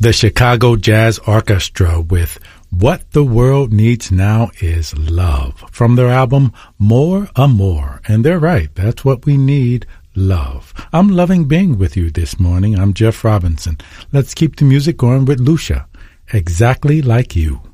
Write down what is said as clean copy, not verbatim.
The Chicago Jazz Orchestra with What the World Needs Now Is Love from their album More Amour. And they're right. That's what we need, love. I'm loving being with you this morning. I'm Jeff Robinson. Let's keep the music going with Lucia. Exactly Like You.